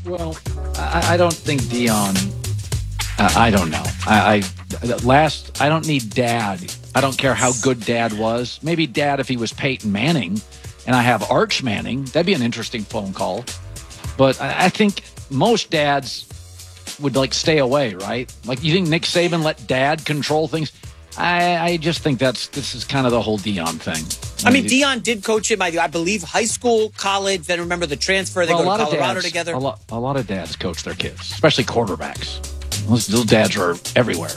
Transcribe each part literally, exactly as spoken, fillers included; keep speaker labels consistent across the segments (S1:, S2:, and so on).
S1: Well, I, I don't think Dion. Uh, I don't know. I, I last. I don't need Dad. I don't care how good Dad was. Maybe Dad if he was Peyton Manning, and I have Arch Manning. That'd be an interesting phone call. But I, I think most dads would like stay away, right? Like you think Nick Saban let Dad control things? I, I just think that's this is kind of the whole Dion thing.
S2: I mean, Dion did coach him, I, I believe, high school, college. Then remember the transfer. They
S1: well,
S2: go to Colorado
S1: dads,
S2: together.
S1: A lot, a lot of dads coach their kids, especially quarterbacks. Those, those dads are everywhere.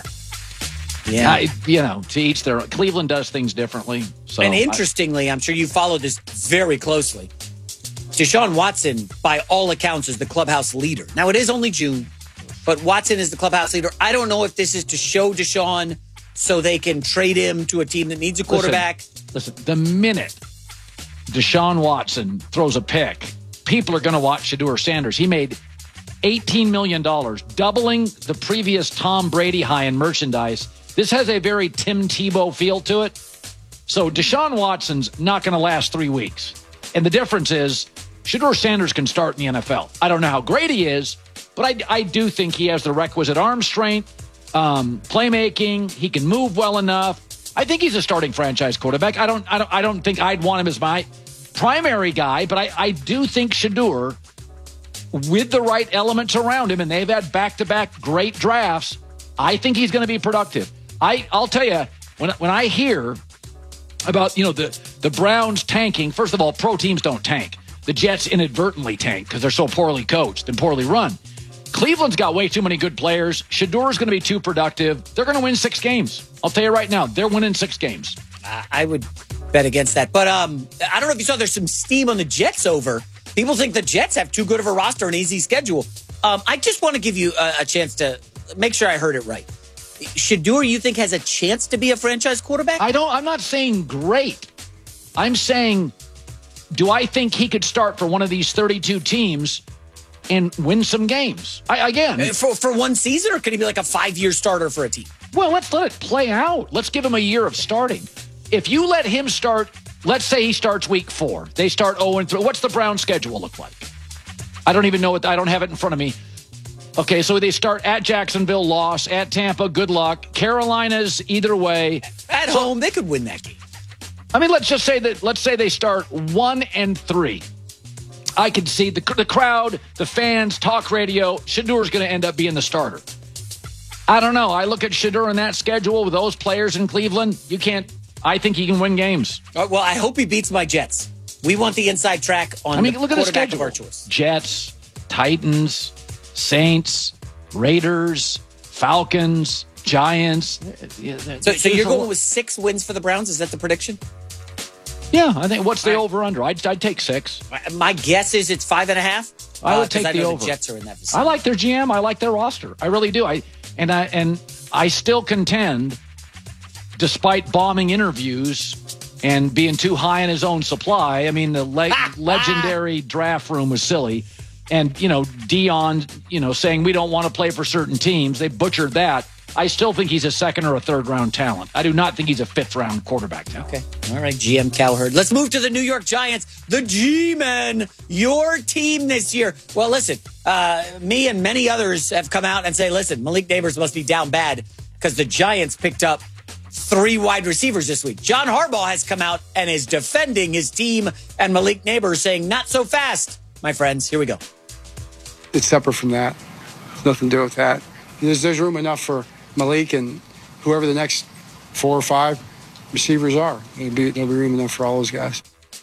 S2: Yeah,
S1: I, you know, to each their. Cleveland does things differently. So
S2: and interestingly, I, I'm sure you followed this very closely. Deshaun Watson, by all accounts, is the clubhouse leader. Now it is only June, but Watson is the clubhouse leader. I don't know if this is to show Deshaun so they can trade him to a team that needs a quarterback.
S1: Listen, listen the minute Deshaun Watson throws a pick, people are going to watch Shedeur Sanders. He made eighteen million dollars, doubling the previous Tom Brady high in merchandise. This has a very Tim Tebow feel to it. So Deshaun Watson's not going to last three weeks. And the difference is Shedeur Sanders can start in the N F L. I don't know how great he is, but I, I do think he has the requisite arm strength, um, playmaking. He can move well enough. I think he's a starting franchise quarterback. I don't, I don't, I don't think I'd want him as my primary guy, but I, I do think Shedeur, with the right elements around him, and they've had back-to-back great drafts, I think he's going to be productive. I, I'll tell you, when when I hear about, you know, the, the Browns tanking, first of all, pro teams don't tank. The Jets inadvertently tank because they're so poorly coached and poorly run. Cleveland's got way too many good players. Shedeur's going to be too productive. They're going to win six games. I'll tell you right now, they're winning six games.
S2: Uh, I would bet against that. But um, I don't know if you saw there's some steam on the Jets over. People think the Jets have too good of a roster and easy schedule. Um, I just want to give you a, a chance to make sure I heard it right. Shedeur, you think, has a chance to be a franchise quarterback?
S1: I don't. I'm not saying great. I'm saying, do I think he could start for one of these thirty-two teams and win some games? I, again,
S2: for for one season, or could he be like a five-year starter for a team?
S1: Well, let's let it play out. Let's give him a year of starting. If you let him start, let's say he starts week four. They start oh and three. What's the Browns schedule look like? I don't even know what. I don't have it in front of me. Okay, so they start at Jacksonville, loss. At Tampa, good luck. Carolina's either way.
S2: At
S1: so,
S2: home, they could win that game.
S1: I mean, let's just say that, let's say they start one and three. I can see the, the crowd, the fans, talk radio. Shedeur's going to end up being the starter. I don't know. I look at Shedeur in that schedule with those players in Cleveland. You can't, I think he can win games.
S2: Uh, well, I hope he beats my Jets. We want the inside track on
S1: I mean,
S2: the
S1: look at the
S2: quarterback
S1: schedule.
S2: of our choice.
S1: Jets, Titans, Saints, Raiders, Falcons, Giants.
S2: So, so you're going with six wins for the Browns? Is that the prediction?
S1: Yeah, I think. What's the over-under? I'd, I'd take six.
S2: My guess is it's five and a half.
S1: I would
S2: uh,
S1: take
S2: I
S1: the
S2: know
S1: over.
S2: The Jets are in that vicinity.
S1: I like their G M. I like their roster. I really do. I and I and I still contend, despite bombing interviews and being too high in his own supply. I mean, the le- legendary draft room was silly. And, you know, Dion, you know, saying we don't want to play for certain teams. They butchered that. I still think he's a second or a third round talent. I do not think he's a fifth round quarterback talent.
S2: Okay. All right, G M Cowherd. Let's move to the New York Giants. The G-Men, your team this year. Well, listen, uh, me and many others have come out and say, listen, Malik Nabers must be down bad because the Giants picked up three wide receivers this week. John Harbaugh has come out and is defending his team and Malik Nabers, saying not so fast, my friends. Here we go.
S3: It's separate from that. It's nothing to do with that. There's, there's room enough for Malik and whoever the next four or five receivers are. There'll be, there'll be room enough for all those guys.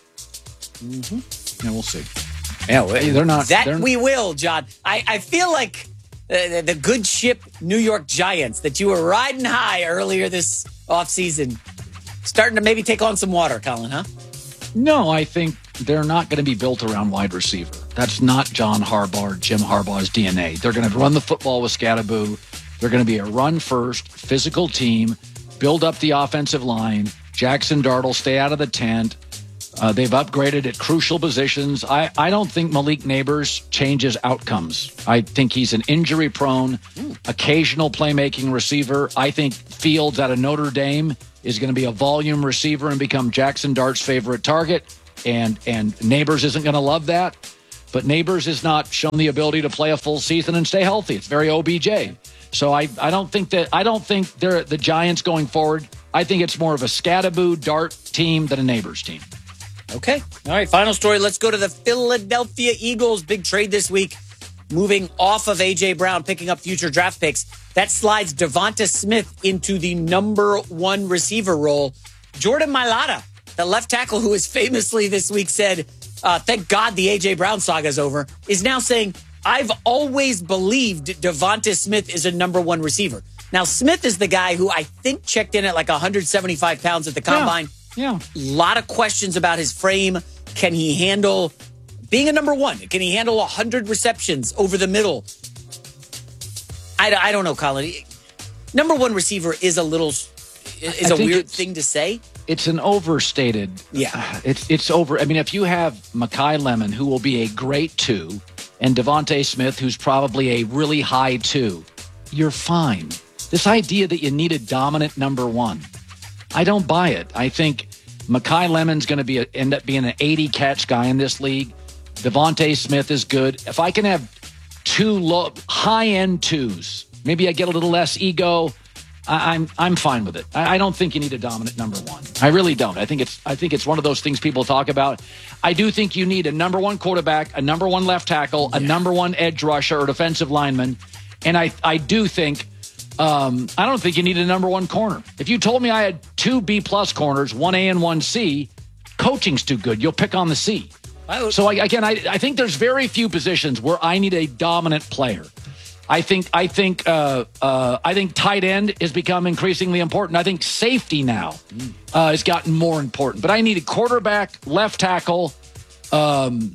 S1: Mm-hmm. Yeah, we'll see.
S2: Yeah, well,
S1: they're not.
S2: That
S1: they're,
S2: we will, John. I, I feel like uh, the good ship New York Giants that you were riding high earlier this offseason, starting to maybe take on some water, Colin, huh?
S1: No, I think they're not going to be built around wide receiver. That's not John Harbaugh or Jim Harbaugh's D N A. They're going to run the football with Scatterboo. They're going to be a run-first, physical team, build up the offensive line. Jackson Dart will stay out of the tent. Uh, they've upgraded at crucial positions. I, I don't think Malik Nabers changes outcomes. I think he's an injury-prone, occasional playmaking receiver. I think Fields out of Notre Dame is going to be a volume receiver and become Jackson Dart's favorite target, and, and Nabers isn't going to love that. but Neighbors has not shown the ability to play a full season and stay healthy. It's very O B J. So I, I don't think that I don't think they're the Giants going forward. I think it's more of a scatteraboo dart team than a Neighbors team.
S2: Okay. All right. Final story. Let's go to the Philadelphia Eagles. Big trade this week. Moving off of A J. Brown, picking up future draft picks. That slides Devonta Smith into the number one receiver role. Jordan Mailata, the left tackle who has famously this week said, uh, thank God the A J. Brown saga is over, is now saying, I've always believed Devonta Smith is a number one receiver. Now, Smith is the guy who I think checked in at like one hundred seventy-five pounds at the combine.
S1: Yeah.
S2: A lot of questions about his frame. Can he handle being a number one? Can he handle one hundred receptions over the middle? I, I don't know, Colin. Number one receiver is a little is a weird thing to say.
S1: It's an overstated.
S2: Yeah.
S1: It's it's over. I mean, if you have Mekhi Lemon, who will be a great two, and Devonta Smith, who's probably a really high two, you're fine. This idea that you need a dominant number one, I don't buy it. I think Mekhi Lemon's going to be a, end up being an eighty catch guy in this league. Devonta Smith is good. If I can have two low, high-end twos, maybe I get a little less ego. I, I'm I'm fine with it. I, I don't think you need a dominant number one. I really don't. I think it's I think it's one of those things people talk about. I do think you need a number one quarterback, a number one left tackle, a yeah. number one edge rusher or defensive lineman, and I I do think um, I don't think you need a number one corner. If you told me I had two B plus corners, one A and one C, coaching's too good. You'll pick on the C. So I, again, I, I think there's very few positions where I need a dominant player. I think I think uh, uh, I think tight end has become increasingly important. I think safety now uh, has gotten more important. But I need a quarterback, left tackle, um,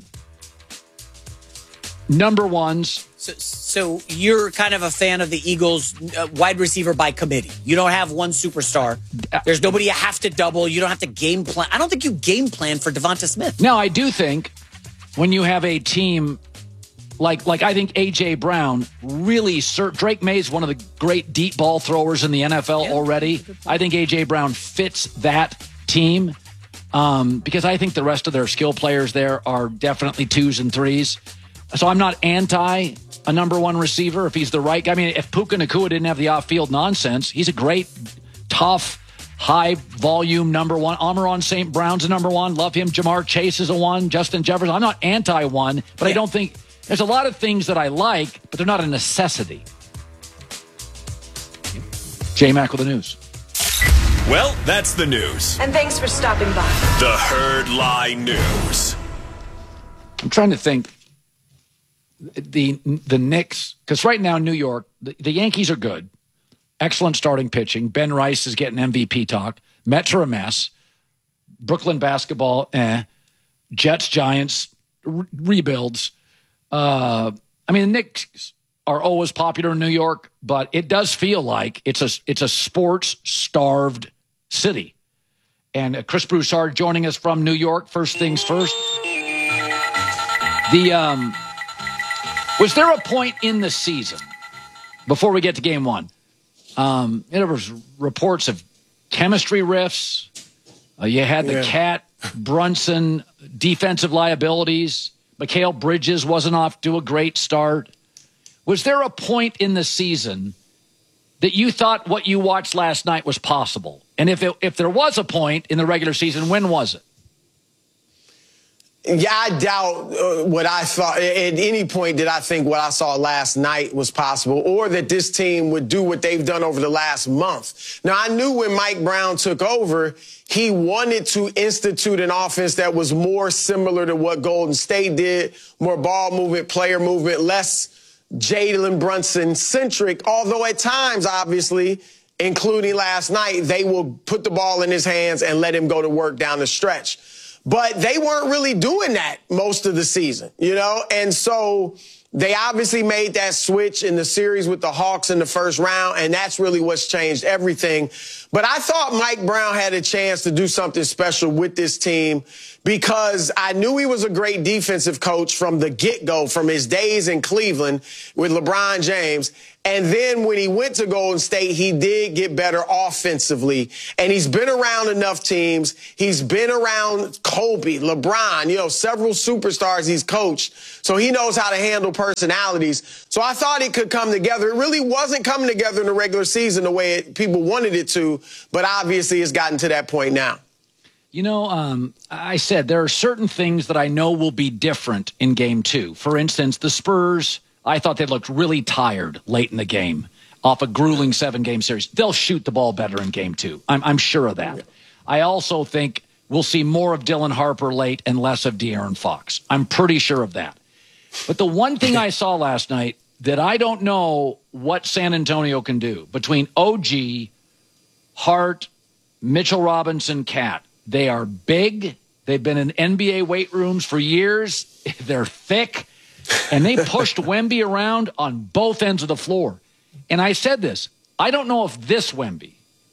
S1: number ones.
S2: So, so you're kind of a fan of the Eagles uh, wide receiver by committee. You don't have one superstar. There's nobody you have to double. You don't have to game plan. I don't think you game plan for Devonta Smith.
S1: Now, I do think when you have a team like, like I think A J. Brown really, Drake May is one of the great deep ball throwers in the N F L yeah, already. I think A J. Brown fits that team um, because I think the rest of their skill players there are definitely twos and threes. So I'm not anti a number one receiver if he's the right guy. I mean, if Puka Nacua didn't have the off-field nonsense, he's a great, tough, high-volume number one. Amon-Ra Saint Brown's a number one. Love him. Jamar Chase is a one. Justin Jefferson. I'm not anti-one, but yeah. I don't think – there's a lot of things that I like, but they're not a necessity. J-Mac with the news.
S4: Well, that's the news.
S5: And thanks for stopping by.
S4: The Herd Lie News.
S1: I'm trying to think. The the Knicks, because right now New York, the, the Yankees are good. Excellent starting pitching. Ben Rice is getting M V P talk. Mets are a mess. Brooklyn basketball, eh. Jets, Giants, re- rebuilds. Uh, I mean, the Knicks are always popular in New York, but it does feel like it's a it's a sports-starved city. And uh, Chris Broussard joining us from New York. First things first. The um. Was there a point in the season, before we get to game one, um, there was reports of chemistry rifts. Uh, you had the yeah. Cat, Brunson, defensive liabilities. Mikal Bridges wasn't off to a great start. Was there a point in the season that you thought what you watched last night was possible? And if it, if there was a point in the regular season, when was it?
S6: Yeah, I doubt uh, what I thought. At any point did I think what I saw last night was possible or that this team would do what they've done over the last month. Now, I knew when Mike Brown took over, he wanted to institute an offense that was more similar to what Golden State did, more ball movement, player movement, less Jalen Brunson-centric, although at times, obviously, including last night, they will put the ball in his hands and let him go to work down the stretch. But they weren't really doing that most of the season, you know? And so they obviously made that switch in the series with the Hawks in the first round, and that's really what's changed everything. But I thought Mike Brown had a chance to do something special with this team because I knew he was a great defensive coach from the get-go, from his days in Cleveland with LeBron James. And then when he went to Golden State, he did get better offensively. And he's been around enough teams. He's been around Kobe, LeBron, you know, several superstars he's coached. So he knows how to handle personalities. So I thought it could come together. It really wasn't coming together in the regular season the way it, people wanted it to, but obviously it's gotten to that point now.
S1: You know, um, I said there are certain things that I know will be different in game two. For instance, the Spurs, I thought they looked really tired late in the game off a grueling seven-game series. They'll shoot the ball better in game two. I'm, I'm sure of that. I also think we'll see more of Dylan Harper late and less of De'Aaron Fox. I'm pretty sure of that. But the one thing I saw last night that I don't know what San Antonio can do between O G, Hart, Mitchell Robinson, Cat. They are big. They've been in N B A weight rooms for years. They're thick. And they pushed Wemby around on both ends of the floor. And I said this. I don't know if this Wemby,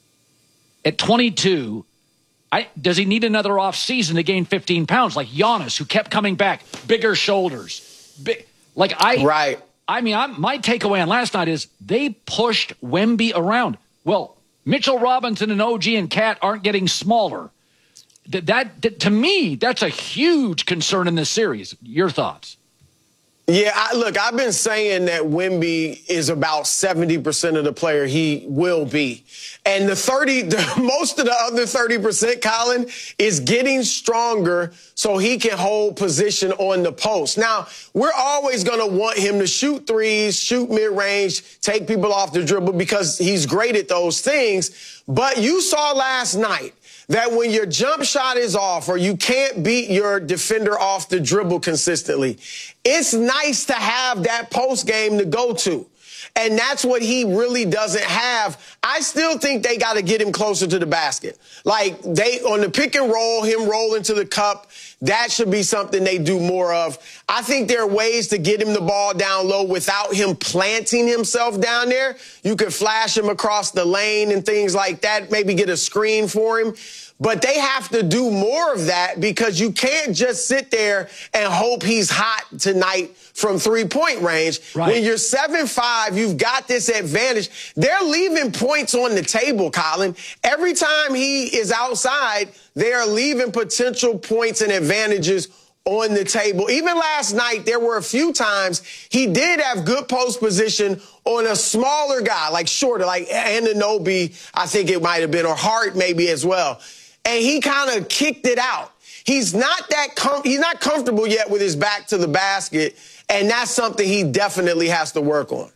S1: at twenty-two, I, does he need another off season to gain fifteen pounds like Giannis, who kept coming back, bigger shoulders. Big, like I,
S6: right.
S1: I mean, I'm, my takeaway on last night is they pushed Wemby around. Well, Mitchell Robinson and O G and Cat aren't getting smaller. That, that, that to me, that's a huge concern in this series. Your thoughts?
S6: Yeah, I, look, I've been saying that Wemby is about seventy percent of the player he will be. And the thirty, the, most of the other thirty percent, Colin, is getting stronger so he can hold position on the post. Now, we're always going to want him to shoot threes, shoot mid-range, take people off the dribble because he's great at those things. But you saw last night that when your jump shot is off or you can't beat your defender off the dribble consistently, it's nice to have that post game to go to. And that's what he really doesn't have. I still think they got to get him closer to the basket. Like they, on the pick and roll, him rolling to the cup, that should be something they do more of. I think there are ways to get him the ball down low without him planting himself down there. You could flash him across the lane and things like that, maybe get a screen for him. But they have to do more of that because you can't just sit there and hope he's hot tonight from three-point range.
S1: Right.
S6: When you're seven five, you've got this advantage. They're leaving points on the table, Colin. Every time he is outside, they are leaving potential points and advantages on the table. Even last night, there were a few times he did have good post position on a smaller guy, like shorter, like Anunoby, I think it might have been, or Hart maybe as well. And he kind of kicked it out. He's not that com- he's not comfortable yet with his back to the basket, and that's something he definitely has to work on.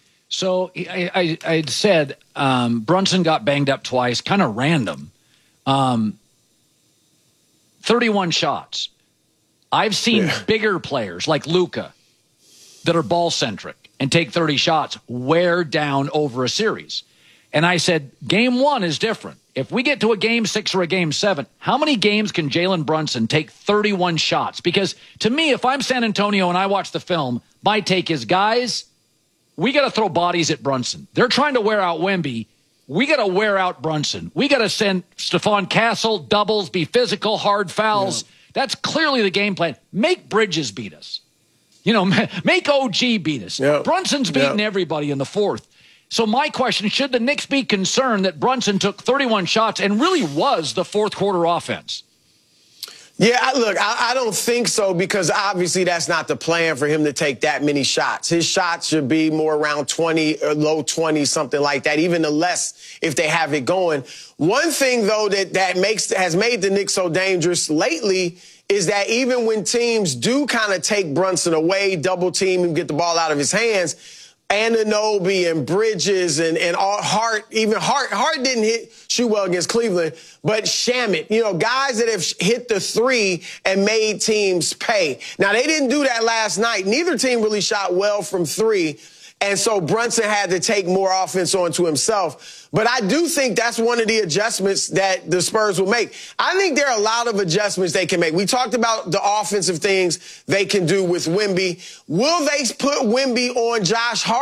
S1: So I, I, I said um, Brunson got banged up twice, kind of random. Um, thirty-one shots. I've seen yeah. bigger players like Luka that are ball-centric and take thirty shots, wear down over a series. And I said, game one is different. If we get to a game six or a game seven, how many games can Jalen Brunson take thirty-one shots? Because to me, if I'm San Antonio and I watch the film, my take is, guys, we got to throw bodies at Brunson. They're trying to wear out Wemby. We got to wear out Brunson. We got to send Stephon Castle, doubles, be physical, hard fouls. Yeah. That's clearly the game plan. Make Bridges beat us. You know, make O G beat us. Yep. Brunson's beating yep. everybody in the fourth. So my question, should the Knicks be concerned that Brunson took thirty-one shots and really was the fourth quarter offense?
S6: Yeah, look, I, I don't think so because obviously that's not the plan for him to take that many shots. His shots should be more around twenty or low twenties, something like that, even the less if they have it going. One thing, though, that, that makes has made the Knicks so dangerous lately is that even when teams do kind of take Brunson away, double team him, get the ball out of his hands, Anunoby and Bridges and, and all, Hart, even Hart, Hart didn't hit, shoot well against Cleveland, but Shamet, you know, guys that have hit the three and made teams pay. Now, they didn't do that last night. Neither team really shot well from three. And so Brunson had to take more offense onto himself. But I do think that's one of the adjustments that the Spurs will make. I think there are a lot of adjustments they can make. We talked about the offensive things they can do with Wemby. Will they put Wemby on Josh Hart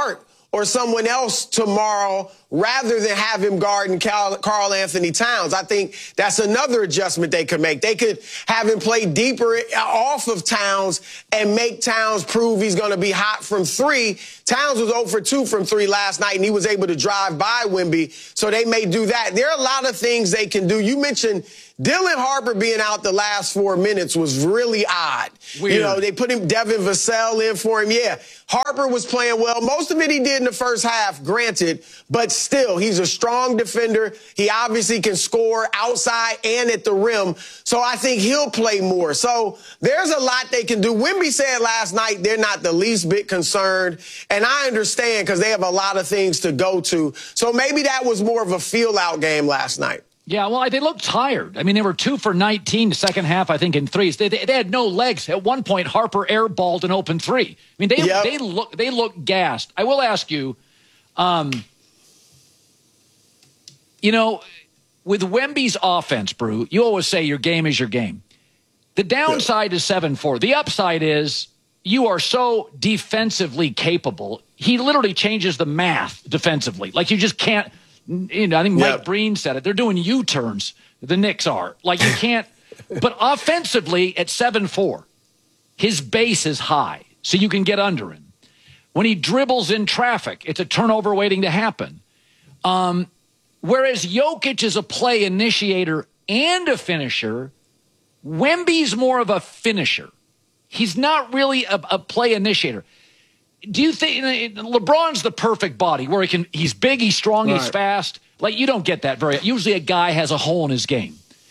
S6: or someone else tomorrow rather than have him guarding Karl Anthony Towns. I think that's another adjustment they could make. They could have him play deeper off of Towns and make Towns prove he's going to be hot from three. Towns was zero for two from three last night, and he was able to drive by Wemby, so they may do that. There are a lot of things they can do. You mentioned Dylan Harper being out the last four minutes was really odd. Weird. You know, they put him, Devin Vassell in for him. Yeah, Harper was playing well. Most of it he did in the first half, granted, but still, he's a strong defender. He obviously can score outside and at the rim, so I think he'll play more. So there's a lot they can do. Wemby said last night they're not the least bit concerned, and I understand because they have a lot of things to go to. So maybe that was more of a feel-out game last night.
S1: Yeah, well, they looked tired. I mean, they were two for nineteen the second half, I think, in threes. They, they, they had no legs. At one point, Harper airballed an open three. I mean, they yep. they look they look gassed. I will ask you, um, you know, with Wemby's offense, Brew, you always say your game is your game. The downside yeah. is seven four. The upside is you are so defensively capable. He literally changes the math defensively. Like, you just can't. You know, I think Mike yep. Breen said it. They're doing U-turns. The Knicks are. Like, you can't. But offensively, at seven four, his base is high, so you can get under him. When he dribbles in traffic, it's a turnover waiting to happen. Um, whereas Jokic is a play initiator and a finisher, Wemby's more of a finisher. He's not really a, a play initiator. Do you think LeBron's the perfect body where he can, he's big, he's strong, right. he's fast? Like, you don't get that very, usually a guy has a hole in his game.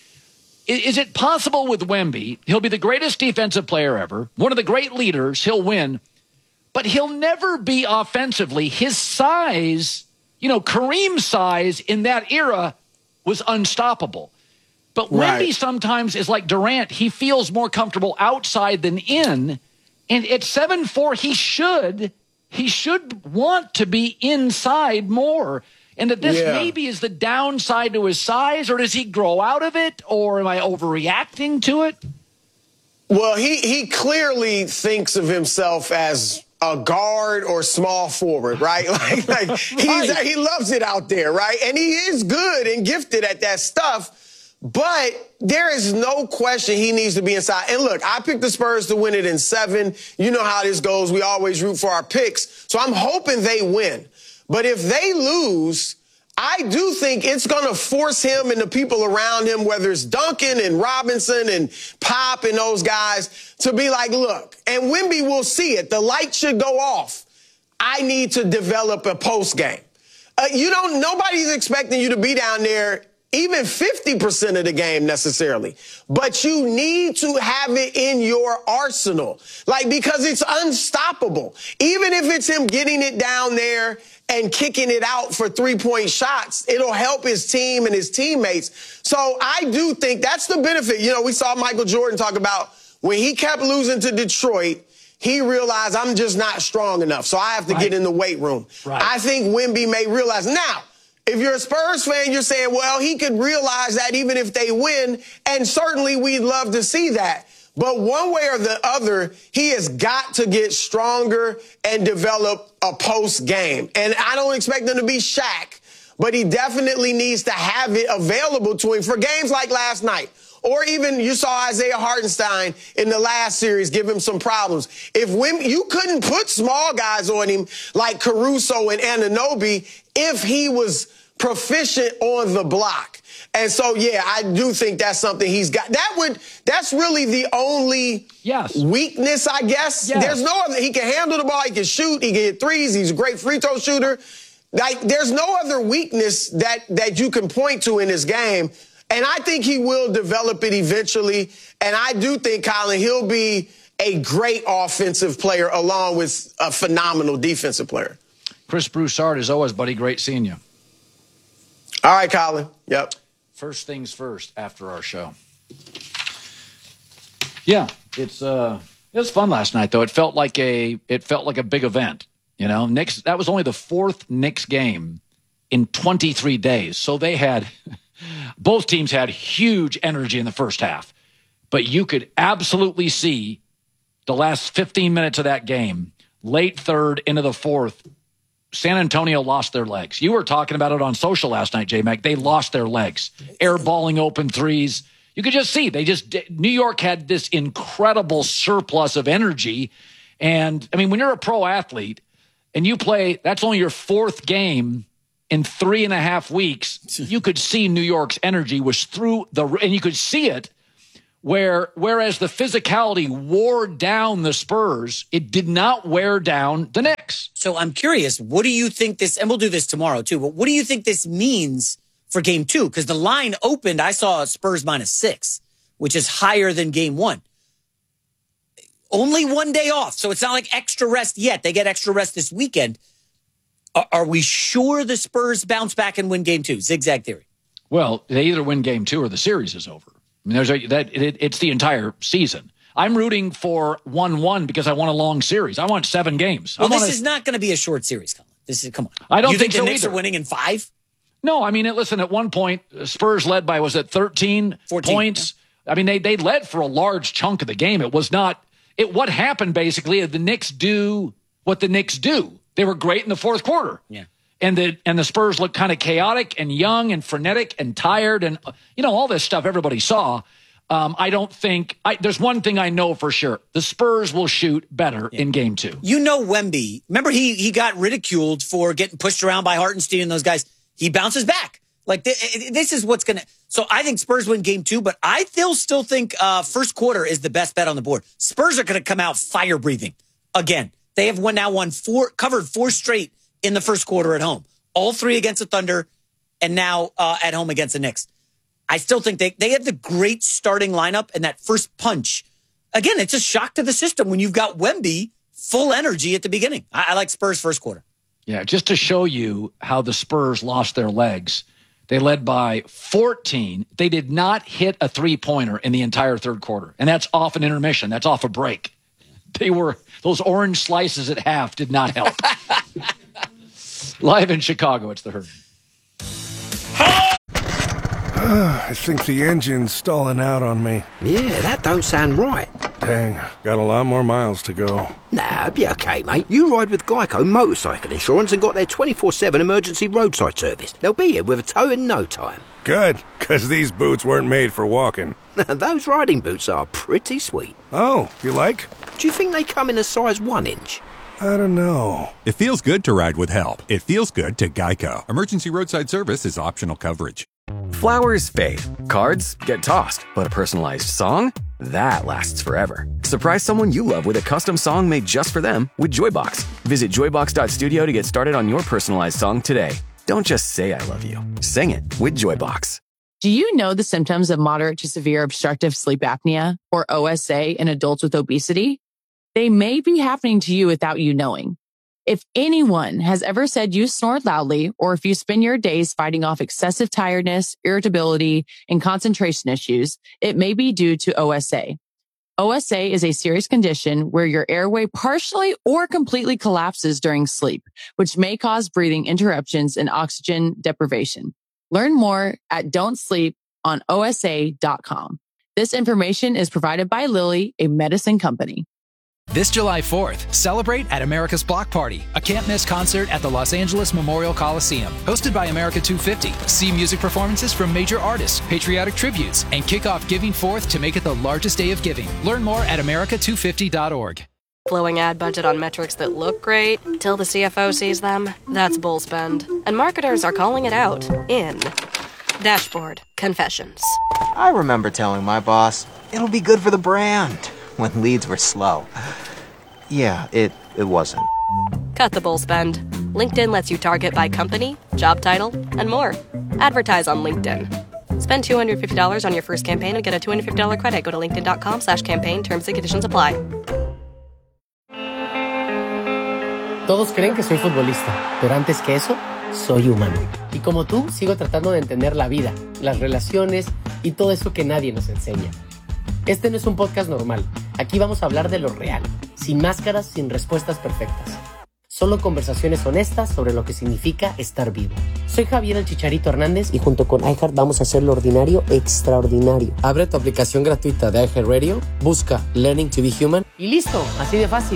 S1: Is, is it possible with Wemby, he'll be the greatest defensive player ever, one of the great leaders, he'll win, but he'll never be offensively. His size, you know, Kareem's size in that era was unstoppable. But right. Wemby sometimes is like Durant. He feels more comfortable outside than in. And at seven four, he should, he should want to be inside more. And that this yeah. maybe is the downside to his size, or does he grow out of it, or am I overreacting to it?
S6: Well, he, he clearly thinks of himself as a guard or small forward, right? Like, like he's, right. he loves it out there, right? And he is good and gifted at that stuff. But there is no question he needs to be inside. And look, I picked the Spurs to win it in seven. You know how this goes. We always root for our picks. So I'm hoping they win. But if they lose, I do think it's going to force him and the people around him, whether it's Duncan and Robinson and Pop and those guys, to be like, look, and Wemby will see it. The light should go off. I need to develop a post game. Uh, you don't, nobody's expecting you to be down there even fifty percent of the game necessarily. But you need to have it in your arsenal. Like, because it's unstoppable. Even if it's him getting it down there and kicking it out for three-point shots, it'll help his team and his teammates. So I do think that's the benefit. You know, we saw Michael Jordan talk about when he kept losing to Detroit, he realized I'm just not strong enough, so I have to right. get in the weight room. Right. I think Wemby may realize now, if you're a Spurs fan, you're saying, well, he could realize that even if they win, and certainly we'd love to see that. But one way or the other, he has got to get stronger and develop a post game. And I don't expect him to be Shaq, but he definitely needs to have it available to him for games like last night. Or even you saw Isaiah Hartenstein in the last series give him some problems. If Wemby, you couldn't put small guys on him like Caruso and Anunoby if he was proficient on the block. And so, yeah, I do think that's something he's got. That would, that's really the only yes. weakness, I guess. Yes. There's no other, he can handle the ball, he can shoot, he can hit threes, he's a great free throw shooter. Like, there's no other weakness that, that you can point to in his game. And I think he will develop it eventually. And I do think, Colin, he'll be a great offensive player along with a phenomenal defensive player.
S1: Chris Broussard, as always, buddy, great seeing you.
S6: All right, Colin. Yep.
S1: First things first after our show. Yeah, it's uh, it was fun last night, though. It felt like a it felt like a big event. You know, Knicks, that was only the fourth Knicks game in twenty-three days. So they had, both teams had huge energy in the first half. But you could absolutely see the last fifteen minutes of that game, late third into the fourth, San Antonio lost their legs. You were talking about it on social last night, J-Mac. They lost their legs. Airballing open threes. You could just see they just New York had this incredible surplus of energy. And I mean, when you're a pro athlete and you play, that's only your fourth game in three and a half weeks. You could see New York's energy was through the, and you could see it where, whereas the physicality wore down the Spurs, it did not wear down the Knicks.
S2: So I'm curious, what do you think this, and we'll do this tomorrow too, but what do you think this means for game two? Because the line opened, I saw Spurs minus six, which is higher than game one. Only one day off, so it's not like extra rest yet. They get extra rest this weekend. Are, are we sure the Spurs bounce back and win game two? Zigzag theory.
S1: Well, they either win game two or the series is over. I mean, there's a, that it, it's the entire season. I'm rooting for one one because I want a long series. I want seven games.
S2: Well,
S1: I
S2: this
S1: wanna,
S2: is not going to be a short series, Colin. This is, come on.
S1: I don't
S2: you
S1: think,
S2: think the
S1: so
S2: Knicks
S1: either.
S2: are winning in five?
S1: No, I mean, listen, at one point, Spurs led by, was it thirteen
S2: fourteen,
S1: points?
S2: Yeah.
S1: I mean, they they led for a large chunk of the game. It was not, it. what happened basically is the Knicks do what the Knicks do. They were great in the fourth quarter.
S2: Yeah.
S1: And the and the Spurs looked kind of chaotic and young and frenetic and tired and, you know, all this stuff everybody saw. Um, I don't think, I, there's one thing I know for sure. The Spurs will shoot better yeah. in game two.
S2: You know Wemby, remember he he got ridiculed for getting pushed around by Hartenstein and those guys. He bounces back. Like, th- this is what's going to, so I think Spurs win game two, but I still still think uh, first quarter is the best bet on the board. Spurs are going to come out fire breathing again. They have won now won four, covered four straight in the first quarter at home. All three against the Thunder and now uh, at home against the Knicks. I still think they, they have the great starting lineup and that first punch. Again, it's a shock to the system when you've got Wemby full energy at the beginning. I, I like Spurs first quarter.
S1: Yeah, just to show you how the Spurs lost their legs. They led by fourteen. They did not hit a three-pointer in the entire third quarter. And that's off an intermission. That's off a break. They were, those orange slices at half did not help. Live in Chicago, it's the Herd.
S5: I think the engine's stalling out on me.
S7: Yeah, that don't sound right.
S5: Dang, got a lot more miles to go.
S7: Nah, be okay, mate. You ride with Geico Motorcycle Insurance and got their twenty-four seven emergency roadside service. They'll be here with a tow in no time.
S5: Good, because these boots weren't made for walking.
S7: Those riding boots are pretty sweet.
S5: Oh, you like?
S7: Do you think they come in a size one inch?
S5: I don't know.
S8: It feels good to ride with help. It feels good to Geico. Emergency roadside service is optional coverage.
S9: Flowers fade, cards get tossed, but a personalized song? That lasts forever. Surprise someone you love with a custom song made just for them with Joybox. Visit joybox dot studio to get started on your personalized song today. Don't just say I love you. Sing it with Joybox.
S10: Do you know the symptoms of moderate to severe obstructive sleep apnea, or O S A, in adults with obesity? They may be happening to you without you knowing. If anyone has ever said you snore loudly, or if you spend your days fighting off excessive tiredness, irritability, and concentration issues, it may be due to O S A. O S A is a serious condition where your airway partially or completely collapses during sleep, which may cause breathing interruptions and oxygen deprivation. Learn more at don't sleep on O S A dot com. This information is provided by Lilly, a medicine company.
S11: This July fourth, celebrate at America's Block Party, a can't-miss concert at the Los Angeles Memorial Coliseum. Hosted by America two fifty. See music performances from major artists, patriotic tributes, and kick off Giving Fourth to make it the largest day of giving. Learn more at america two fifty dot org.
S12: Blowing ad budget on metrics that look great till the C F O sees them? That's bull spend. And marketers are calling it out in Dashboard Confessions.
S13: I remember telling my boss, it'll be good for the brand, when leads were slow. Yeah, it, it wasn't.
S12: Cut the bull spend. LinkedIn lets you target by company, job title, and more. Advertise on LinkedIn. Spend two hundred fifty dollars on your first campaign and get a two hundred fifty dollars credit. Go to linkedin.com slash campaign. Terms and conditions apply.
S14: Todos creen que soy futbolista, pero antes que eso, soy humano. Y como tú, sigo tratando de entender la vida, las relaciones y todo eso que nadie nos enseña. Este no es un podcast normal. Aquí vamos a hablar de lo real, sin máscaras, sin respuestas perfectas. Solo conversaciones honestas sobre lo que significa estar vivo. Soy Javier el Chicharito Hernández y junto con iHeart vamos a hacer lo ordinario extraordinario. Abre tu aplicación gratuita de iHeartRadio, busca Learning to be Human y listo, así de fácil.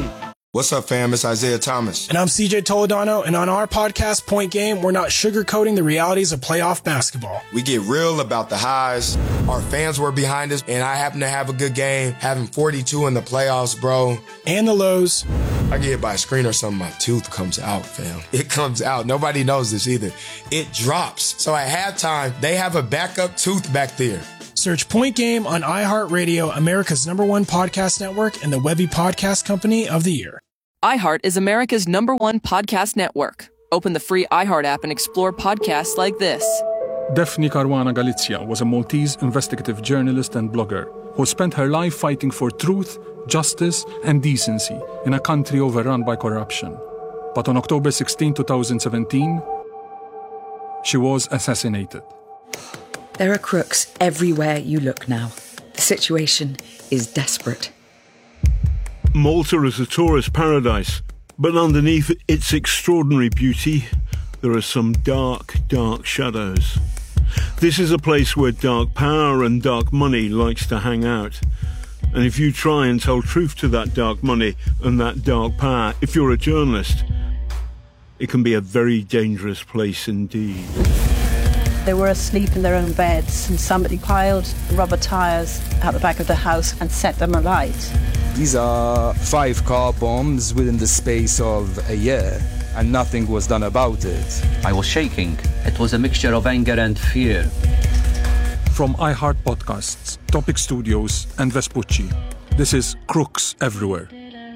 S15: What's up, fam? It's Isaiah Thomas.
S16: And I'm C J Toledano, and on our podcast, Point Game, we're not sugarcoating the realities of playoff basketball.
S15: We get real about the highs. Our fans were behind us, and I happen to have a good game, having forty-two in the playoffs, bro.
S16: And the lows.
S15: I get hit by a screen or something, my tooth comes out, fam. It comes out. Nobody knows this either. It drops. So at halftime, they have a backup tooth back there.
S16: Search Point Game on iHeartRadio, America's number one podcast network, and the Webby Podcast Company of the Year.
S17: iHeart is America's number one podcast network. Open the free iHeart app and explore podcasts like this.
S18: Daphne Caruana Galizia was a Maltese investigative journalist and blogger who spent her life fighting for truth, justice, and decency in a country overrun by corruption. But on October sixteenth, twenty seventeen, she was assassinated.
S19: There are crooks everywhere you look now. The situation is desperate.
S20: Malta is a tourist paradise, but underneath its extraordinary beauty, there are some dark, dark shadows. This is a place where dark power and dark money likes to hang out. And if you try and tell truth to that dark money and that dark power, if you're a journalist, it can be a very dangerous place indeed.
S21: They were asleep in their own beds, and somebody piled rubber tyres out the back of the house and set them alight.
S22: These are five car bombs within the space of a year, and nothing was done about it.
S23: I was shaking. It was a mixture of anger and fear.
S18: From iHeart Podcasts, Topic Studios, and Vespucci, this is Crooks Everywhere.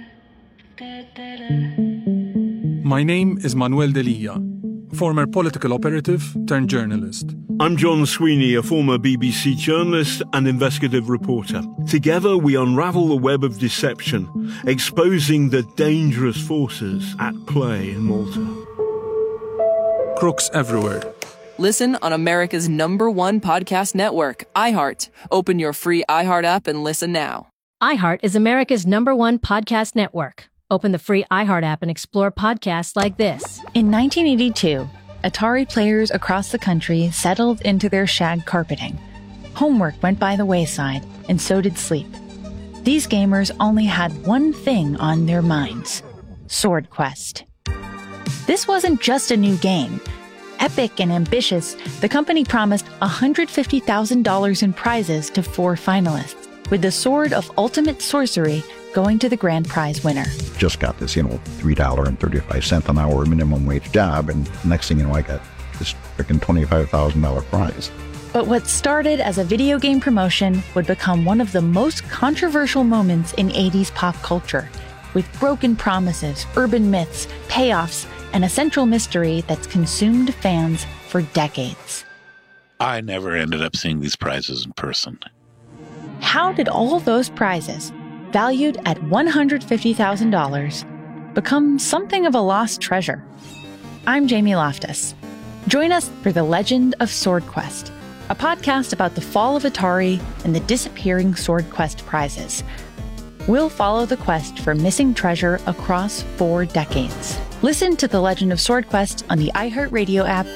S18: My name is Manuel Delia, former political operative turned journalist.
S20: I'm John Sweeney, a former B B C journalist and investigative reporter. Together we unravel the web of deception, exposing the dangerous forces at play in Malta.
S18: Crooks Everywhere.
S17: Listen on America's number one podcast network, iHeart. Open your free iHeart app and listen now.
S24: iHeart is America's number one podcast network. Open the free iHeart app and explore podcasts like this.
S25: In nineteen eighty-two, Atari players across the country settled into their shag carpeting. Homework went by the wayside, and so did sleep. These gamers only had one thing on their minds: Sword Quest. This wasn't just a new game. Epic and ambitious, the company promised one hundred fifty thousand dollars in prizes to four finalists, with the Sword of Ultimate Sorcery going to the grand prize winner.
S26: Just got this, you know, three dollars and thirty-five cents an hour minimum wage job, and next thing you know, I got this freaking twenty-five thousand dollars prize.
S25: But what started as a video game promotion would become one of the most controversial moments in eighties pop culture, with broken promises, urban myths, payoffs, and a central mystery that's consumed fans for decades.
S27: I never ended up seeing these prizes in person.
S25: How did all those prizes, valued at one hundred fifty thousand dollars, become something of a lost treasure? I'm Jamie Loftus. Join us for The Legend of Sword Quest, a podcast about the fall of Atari and the disappearing Sword Quest prizes. We'll follow the quest for missing treasure across four decades. Listen to The Legend of Sword Quest on the iHeartRadio app.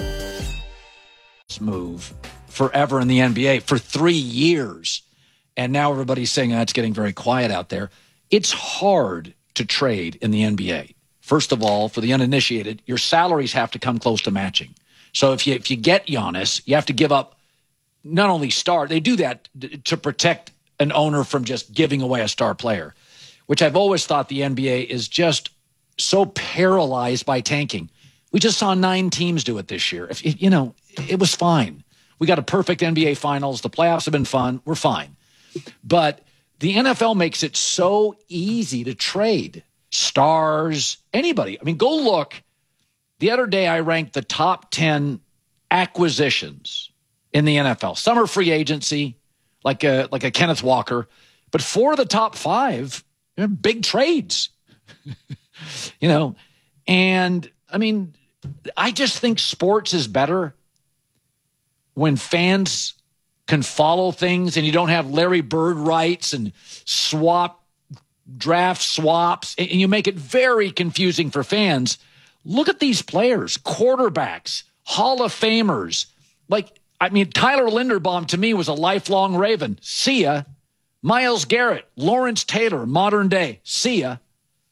S1: Move forever in the N B A for three years. And now everybody's saying oh, it's getting very quiet out there. It's hard to trade in the N B A. First of all, for the uninitiated, your salaries have to come close to matching. So if you if you get Giannis, you have to give up not only star, they do that to protect an owner from just giving away a star player, which I've always thought the N B A is just so paralyzed by tanking. We just saw nine teams do it this year. If you know, it was fine. We got a perfect N B A Finals. The playoffs have been fun. We're fine. But the N F L makes it so easy to trade stars, anybody. I mean, go look. The other day, I ranked the top ten acquisitions in the N F L. Some are free agency, like a, like a Kenneth Walker. But four of the top five are big trades. You know, and I mean, I just think sports is better when fans can follow things and you don't have Larry Bird rights and swap draft swaps, and you make it very confusing for fans. Look at these players, quarterbacks, Hall of Famers. Like, I mean, Tyler Linderbaum to me was a lifelong Raven. See ya. Myles Garrett, Lawrence Taylor, modern day. See ya.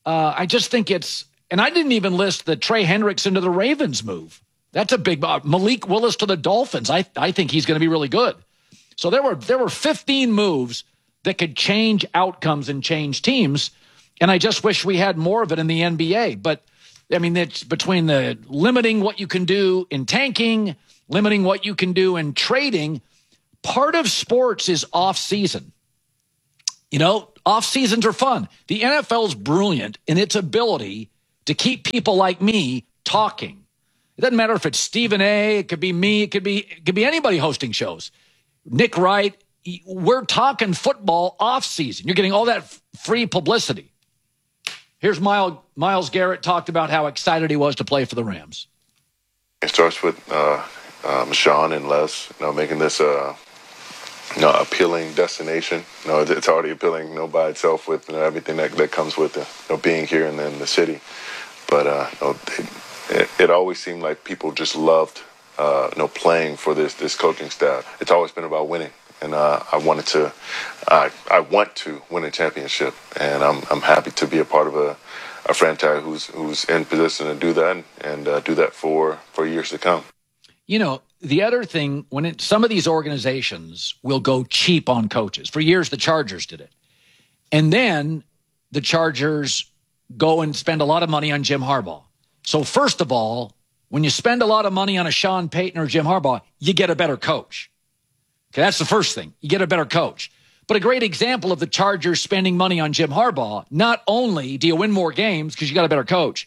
S1: Uh, I just think it's, and I didn't even list the Trey Hendrickson to the Ravens move. That's a big, uh, Malik Willis to the Dolphins. I I think he's going to be really good. So there were there were fifteen moves that could change outcomes and change teams. And I just wish we had more of it in the N B A. But I mean, it's between the limiting what you can do in tanking, limiting what you can do in trading. Part of sports is off season. You know, off seasons are fun. The N F L is brilliant in its ability to keep people like me talking. It doesn't matter if it's Stephen A., it could be me, it could be it could be anybody hosting shows. Nick Wright, we're talking football off season. You're getting all that f- free publicity. Here's Myles, Myles Garrett talked about how excited he was to play for the Rams.
S2: It starts with uh, um, Sean and Les, you know, making this uh, you know, appealing destination. You know, it's already appealing, you know, by itself with you know, everything that, that comes with it, you know, being here and then the city. But uh, you know, they, It, it always seemed like people just loved, uh, you know, playing for this this coaching staff. It's always been about winning, and uh, I wanted to, I I want to win a championship, and I'm I'm happy to be a part of a, a franchise who's who's in position to do that and, and uh, do that for for years to come.
S1: You know, the other thing, when it, some of these organizations will go cheap on coaches. For years, the Chargers did it, and then the Chargers go and spend a lot of money on Jim Harbaugh. So first of all, when you spend a lot of money on a Sean Payton or Jim Harbaugh, you get a better coach. Okay, that's the first thing. You get a better coach. But a great example of the Chargers spending money on Jim Harbaugh, not only do you win more games because you got a better coach,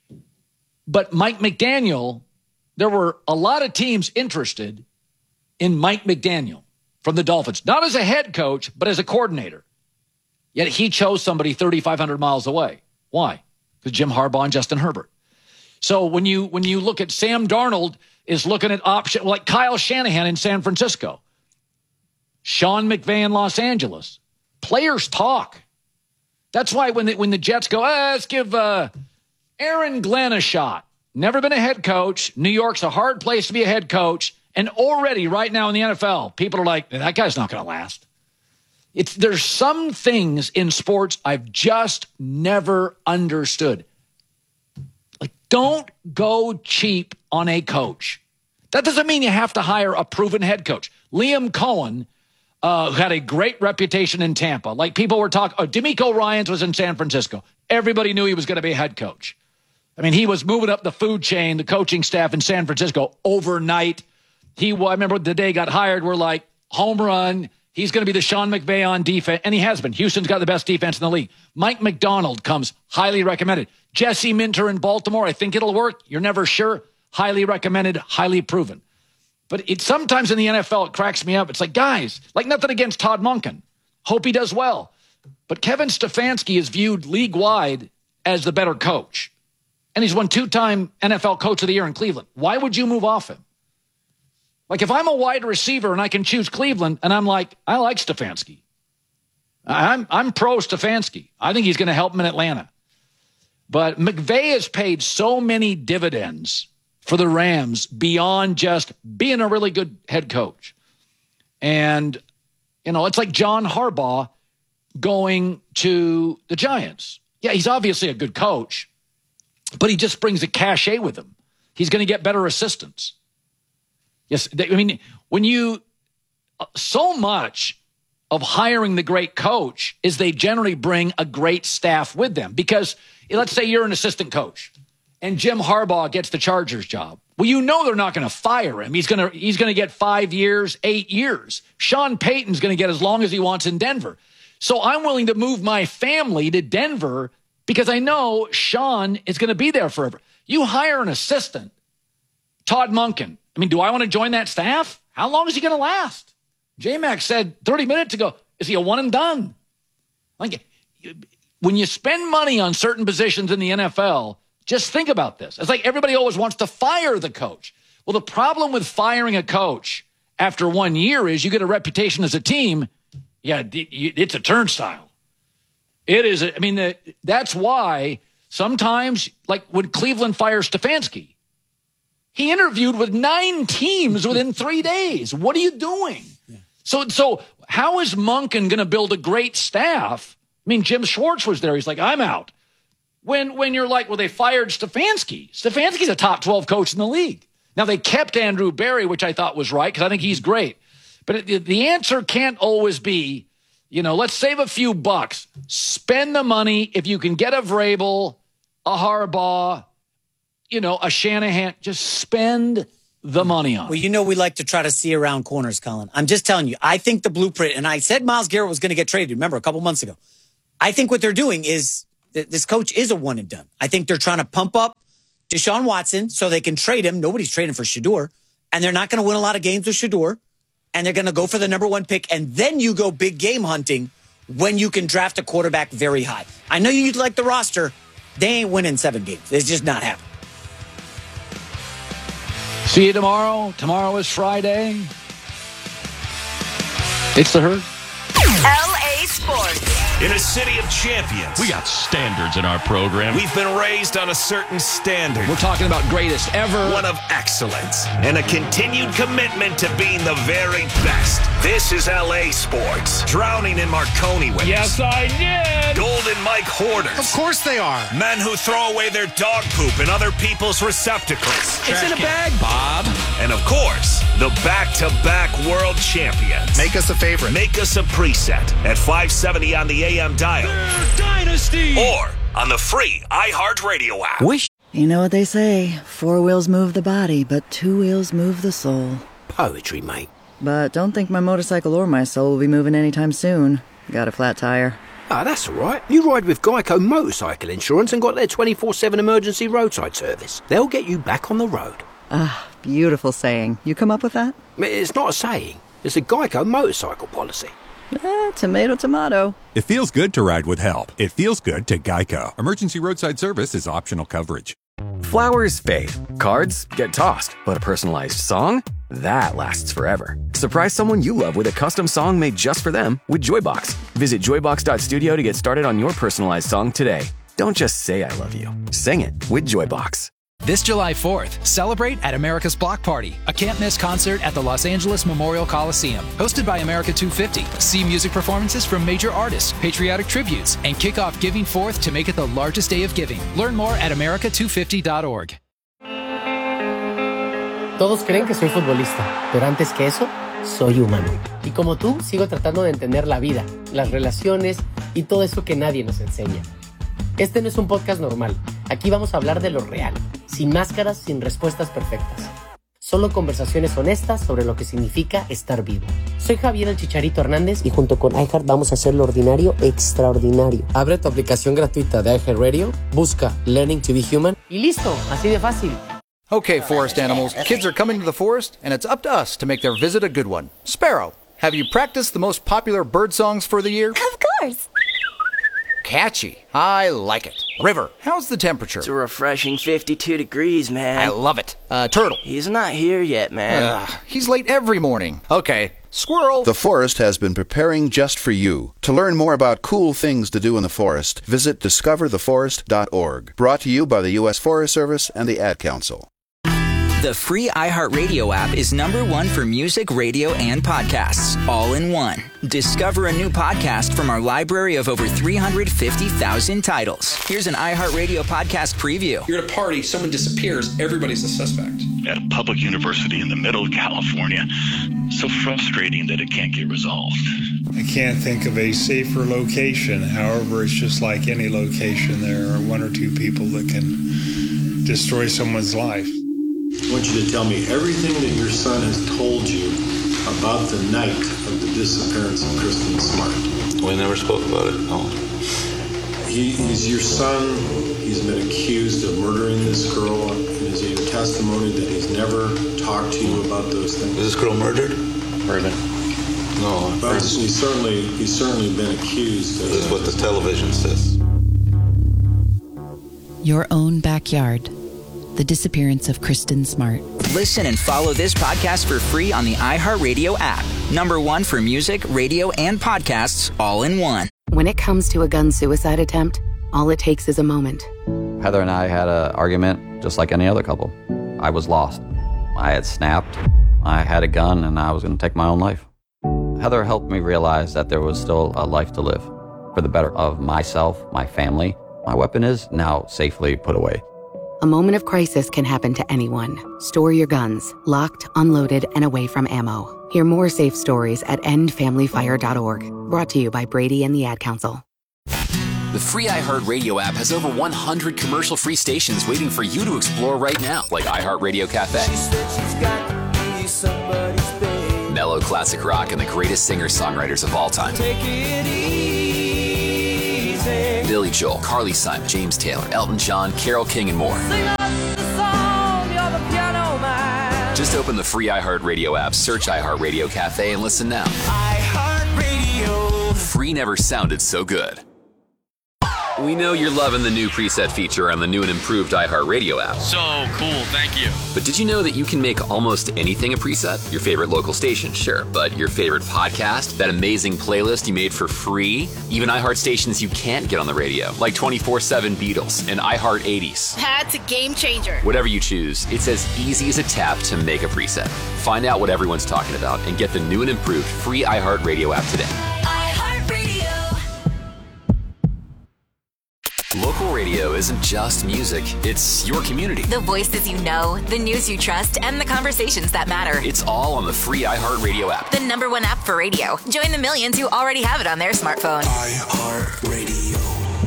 S1: but Mike McDaniel, there were a lot of teams interested in Mike McDaniel from the Dolphins, not as a head coach, but as a coordinator. Yet he chose somebody thirty-five hundred miles away. Why? Because Jim Harbaugh and Justin Herbert. So when you when you look at Sam Darnold is looking at option like Kyle Shanahan in San Francisco, Sean McVay in Los Angeles, players talk. That's why when the, when the Jets go, ah, let's give uh, Aaron Glenn a shot. Never been a head coach. New York's a hard place to be a head coach, and already right now in the N F L, people are like, that guy's not going to last. It's there's some things in sports I've just never understood. Don't go cheap on a coach. That doesn't mean you have to hire a proven head coach. Liam Cohen, uh, who had a great reputation in Tampa. Like people were talking, oh, D'Amico Ryans was in San Francisco. Everybody knew he was going to be a head coach. I mean, he was moving up the food chain, the coaching staff in San Francisco overnight. He, I remember the day he got hired, we're like, home run. He's going to be the Sean McVay on defense, and he has been. Houston's got the best defense in the league. Mike McDonald comes, highly recommended. Jesse Minter in Baltimore, I think it'll work. You're never sure. Highly recommended, highly proven. But it sometimes in the N F L, it cracks me up. It's like, guys, like nothing against Todd Monken. Hope he does well. But Kevin Stefanski is viewed league-wide as the better coach. And he's won two-time N F L Coach of the Year in Cleveland. Why would you move off him? Like if I'm a wide receiver and I can choose Cleveland and I'm like, I like Stefanski. I'm I'm pro Stefanski. I think he's going to help him in Atlanta. But McVay has paid so many dividends for the Rams beyond just being a really good head coach. And, you know, it's like John Harbaugh going to the Giants. Yeah, he's obviously a good coach, but he just brings a cachet with him. He's going to get better assistants. Yes, I mean, when you, so much of hiring the great coach is they generally bring a great staff with them. Because let's say you're an assistant coach and Jim Harbaugh gets the Chargers job. Well, you know they're not going to fire him. He's going to he's going to get five years, eight years. Sean Payton's going to get as long as he wants in Denver. So I'm willing to move my family to Denver because I know Sean is going to be there forever. You hire an assistant, Todd Monken. I mean, do I want to join that staff? How long is he going to last? J-Mac said thirty minutes ago, is he a one and done? Like, when you spend money on certain positions in the N F L, just think about this. It's like everybody always wants to fire the coach. Well, the problem with firing a coach after one year is you get a reputation as a team. Yeah, it's a turnstile. It is. I mean, that's why sometimes, like when Cleveland fires Stefanski, he interviewed with nine teams within three days. What are you doing? Yeah. So, so how is Monken going to build a great staff? I mean, Jim Schwartz was there. He's like, I'm out. when when you're like, well, they fired Stefanski. Stefanski's a top twelve coach in the league. Now, they kept Andrew Berry, which I thought was right because I think he's great. But it, the answer can't always be, you know, let's save a few bucks. Spend the money. If you can get a Vrabel, a Harbaugh, you know, a Shanahan, just spend the money on.
S3: Well, you know we like to try to see around corners, Colin. I'm just telling you, I think the blueprint, and I said Myles Garrett was going to get traded, remember, a couple months ago. I think what they're doing is, th- this coach is a one and done. I think they're trying to pump up Deshaun Watson so they can trade him. Nobody's trading for Shedeur. And they're not going to win a lot of games with Shedeur. And they're going to go for the number one pick. And then you go big game hunting when you can draft a quarterback very high. I know you'd like the roster. They ain't winning seven games. It's just not happening.
S1: See you tomorrow. Tomorrow is Friday. It's the Herd.
S4: L A Sports.
S5: In a city of champions.
S6: We got standards in our program.
S5: We've been raised on a certain standard.
S1: We're talking about greatest ever.
S5: One of excellence. And a continued commitment to being the very best. This is L A Sports. Drowning in Marconi winners.
S1: Yes, I did.
S5: Golden Mike hoarders.
S7: Of course they are.
S5: Men who throw away their dog poop in other people's receptacles.
S6: It's in a bag, Bob.
S5: And of course, the back-to-back world champions.
S7: Make us a favorite.
S5: Make us a preset at five seventy on the A M dial.
S6: They're Dynasty.
S5: Or on the free iHeartRadio app.
S8: Wish. You know what they say, four wheels move the body, but two wheels move the soul.
S6: Poetry, mate.
S8: But don't think my motorcycle or my soul will be moving anytime soon. Got a flat tire.
S6: Ah, oh, that's all right. You ride with Geico Motorcycle Insurance and got their twenty-four seven emergency roadside service. They'll get you back on the road.
S8: Ah, beautiful saying. You come up with that?
S6: It's not a saying. It's a Geico motorcycle policy.
S8: Eh, tomato, tomato.
S9: It feels good to ride with help. It feels good to Geico. Emergency roadside service is optional coverage.
S28: Flowers fade. Cards get tossed. But a personalized song? That lasts forever. Surprise someone you love with a custom song made just for them with Joybox. Visit joybox dot studio to get started on your personalized song today. Don't just say I love you. Sing it with Joybox.
S11: This July fourth, celebrate at America's Block Party, a can't-miss concert at the Los Angeles Memorial Coliseum. Hosted by America two fifty. See music performances from major artists, patriotic tributes, and kick off Giving Forth to make it the largest day of giving. Learn more at america two fifty dot org.
S14: Todos creen que soy futbolista, pero antes que eso, soy humano. Y como tú, sigo tratando de entender la vida, las relaciones y todo eso que nadie nos enseña. Este no es un podcast normal. Aquí vamos a hablar de lo real, sin máscaras, sin respuestas perfectas. Solo conversaciones honestas sobre lo que significa estar vivo. Soy Javier el Chicharito Hernández y junto con iHeart vamos a hacer lo ordinario extraordinario. Abre tu aplicación gratuita de iHeartRadio, busca Learning to be Human y listo, así de fácil.
S7: Okay, forest animals, kids are coming to the forest, and it's up to us to make their visit a good one. Sparrow, have you practiced the most popular bird songs for the year?
S4: Of course.
S7: Catchy. I like it. River, how's the temperature?
S29: It's a refreshing fifty-two degrees, man.
S7: I love it. Uh, Turtle.
S29: He's not here yet, man.
S7: Uh, he's late every morning. Okay. Squirrel.
S30: The forest has been preparing just for you. To learn more about cool things to do in the forest, visit discover the forest dot org. Brought to you by the U S Forest Service and the Ad Council.
S31: The free iHeartRadio app is number one for music, radio, and podcasts, all in one. Discover a new podcast from our library of over three hundred fifty thousand titles. Here's an iHeartRadio podcast preview.
S32: You're at a party, someone disappears, everybody's a suspect.
S27: At a public university in the middle of California. So frustrating that it can't get resolved.
S33: I can't think of a safer location. However, it's just like any location. There are one or two people that can destroy someone's life.
S34: I want you to tell me everything that your son has told you about the night of the disappearance of Kristen Smart.
S2: We never spoke about it, no.
S34: He, he's your son. He's been accused of murdering this girl. And is it your testimony that he's never talked to you about those things?
S2: Is this girl murdered?
S34: Murdered.
S2: No.
S34: But he's certainly, he's certainly been accused.
S2: This is what the television says.
S35: Your own backyard. The disappearance of Kristen Smart.
S31: Listen and follow this podcast for free on the iHeartRadio app. Number one for music, radio, and podcasts, all in one.
S36: When it comes to a gun suicide attempt, all it takes is a moment.
S37: Heather and I had an argument just like any other couple. I was lost. I had snapped. I had a gun and I was going to take my own life. Heather helped me realize that there was still a life to live for the better of myself, my family, My weapon is now safely put away.
S36: A moment of crisis can happen to anyone. Store your guns, locked, unloaded, and away from ammo. Hear more safe stories at end family fire dot org. Brought to you by Brady and the Ad Council.
S1: The free iHeartRadio app has over one hundred commercial-free stations waiting for you to explore right now, like iHeartRadio Cafe. She said she's got to be somebody's babe. Mellow classic rock and the greatest singer-songwriters of all time. Take it easy. Billy Joel, Carly Simon, James Taylor, Elton John, Carole King, and more. Sing us the song, you're the piano man. Just open the free iHeartRadio app, search iHeartRadio Cafe, and listen now. iHeartRadio. Free never sounded so good. We know you're loving the new preset feature on the new and improved iHeartRadio app.
S3: So cool, thank you.
S1: But did you know that you can make almost anything a preset? Your favorite local station, sure. But your favorite podcast? That amazing playlist you made for free? Even iHeart stations you can't get on the radio, like twenty-four seven Beatles and iHeart eighties.
S4: That's a game changer.
S1: Whatever you choose, it's as easy as a tap to make a preset. Find out what everyone's talking about and get the new and improved free iHeartRadio app today. Local radio isn't just music, it's your community.
S10: The voices you know, the news you trust, and the conversations that matter.
S1: It's all on the free iHeartRadio app.
S10: The number one app for radio. Join the millions who already have it on their smartphone.
S1: iHeartRadio.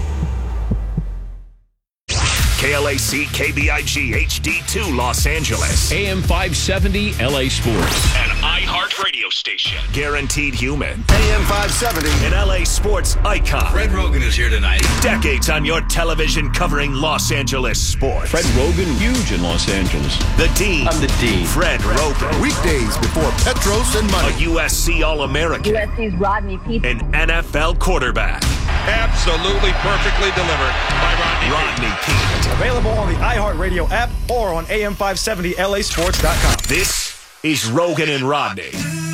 S5: K L A C K B I G H D two Los Angeles.
S12: A M five seventy L A Sports.
S5: An iHeart radio station. Guaranteed human. A M five seventy. An L A sports icon.
S12: Fred Rogan is here tonight.
S5: Decades on your television covering Los Angeles sports.
S12: Fred Rogan, huge in Los Angeles.
S5: The Dean.
S12: I'm the Dean.
S5: Fred Rogan.
S13: Weekdays before Petros and Money.
S5: A U S C All-American.
S4: U S C's Rodney Peete.
S5: An N F L quarterback.
S12: Absolutely perfectly delivered by Rodney,
S5: Rodney Peete.
S15: Available on the iHeartRadio app or on A M five seventy L A sports dot com.
S5: This is Rogan and Rodney.